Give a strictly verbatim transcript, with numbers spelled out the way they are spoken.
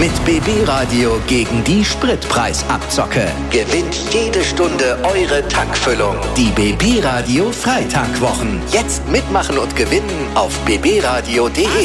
Mit B B Radio gegen die Spritpreisabzocke. Gewinnt jede Stunde eure Tankfüllung. Die B B Radio Freitankwochen. Jetzt mitmachen und gewinnen auf b b radio punkt d e.